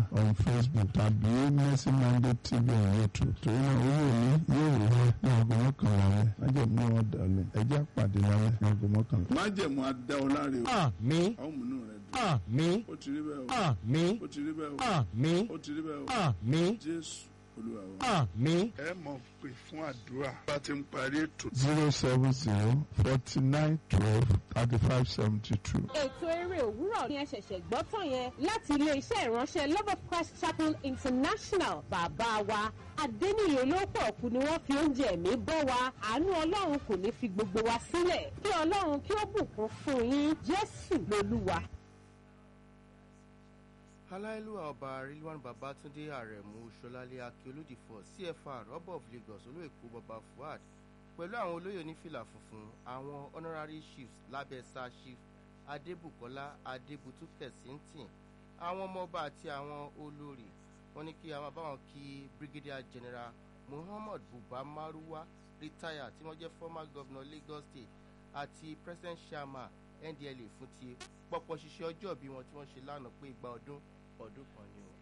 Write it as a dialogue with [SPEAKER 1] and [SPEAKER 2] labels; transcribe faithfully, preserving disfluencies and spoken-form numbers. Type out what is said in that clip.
[SPEAKER 1] on Facebook tàbí Mercy Monday T V on YouTube. torí náà owó mi yóò wò wá ní aago mọ́kànlá rẹ̀ májẹ̀mú wọn dàlẹ̀ ẹjẹ́ àpàdé lálẹ́ ní aago mọ́kànlá. májẹ̀mú adáwọláre o.
[SPEAKER 2] àmín.
[SPEAKER 1] àwọn múnú rẹ̀ dùn.
[SPEAKER 2] àmín.
[SPEAKER 1] ó ti rí bẹ́ẹ̀ o.
[SPEAKER 2] àmín.
[SPEAKER 1] ó ti rí bẹ́ẹ̀ o.
[SPEAKER 2] àmín.
[SPEAKER 1] ó ti rí bẹ́ẹ̀ o.
[SPEAKER 2] àmín.
[SPEAKER 1] Jésù Olúwa wa.
[SPEAKER 2] àmín.
[SPEAKER 1] ẹ mọ̀ pé fún àdúrà bá ti ń parí ètò. zero seven zero forty nine twelve thirty five seventy two.
[SPEAKER 3] ètò eré òwúrọ̀ ni ẹ ṣẹ̀ṣẹ̀ gbọ́ tán yẹn láti ilé-iṣẹ́ ìránṣẹ́ Love of Christ Chapel International. bàbá wa Adéníyì Olópọ̀ kù ni wọ́n fi oúnjẹ ẹ̀mí bọ́ wa. àánú Ọlọ́run kò ní fi gbogbo wa sílẹ̀. kí Ọlọ́run kí ó bùkún fún yín. Jésù lolúwa.
[SPEAKER 4] aláìlúwà ọba Rilwan Babátúndé Àrẹ̀mú Ṣọlálé Akíolódìfọ̀ C F R Ọba of Lagos Olóèkó Baba Fuad pẹ̀lú àwọn olóyè onífìlà funfun àwọn honorary chiefs lábẹ́ sir chief Adébùkọ́lá Adébútú Kẹ̀síntìn àwọn ọmọọba àti àwọn olórí wọn ní kí a máa bá wọn kí Brigadier General Muhammad Buba Maruwa retire tí wọ́n jẹ́ former governor Lagos State àti president chairman N D L A fún ti pọ̀pọ̀ ṣiṣẹ́ ọjọ́ bí wọn tí wọ́n ṣe lánàá pé igba ọdún ọdún kan ni o.